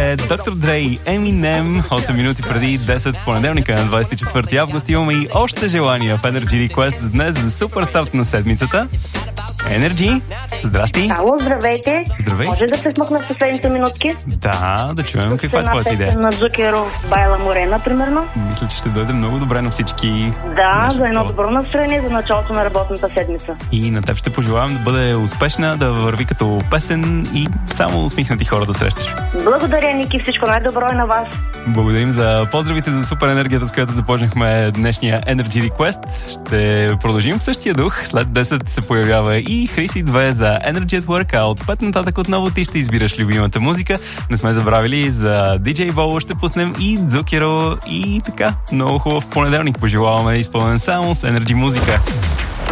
е Доктор Дре и Eminem, 8 минути преди 10 в понеделника на 24 август. Имаме и още желания в Energy Request за днес за супер старт на седмицата. Energy, здрасти! Ало, здравейте! Здравей! Може да се смъкна в последните минутки? Да чуем каква е твоята идея. На Джокеро Байла Морена, примерно. Мисля, че ще дойде много добре на всички. Да, за едно добро настроение за началото на работната седмица. И на теб ще пожелавам да бъде успешна, да върви като песен и само усмихнати хора да срещаш. Благодаря, Ники, всичко най-добро и на вас. Благодарим за поздравите за супер енергията, с която започнахме днешния Energy Request. Ще продължим в същия дух. След 10 се появява и Хриси 2 за Energy at Work, а от 5 нататък отново ти ще избираш любимата музика. Не сме забравили за DJ Воло, ще пуснем и Дзукеро и така. Много хубав понеделник пожелаваме, изпълнен само с Energy музика.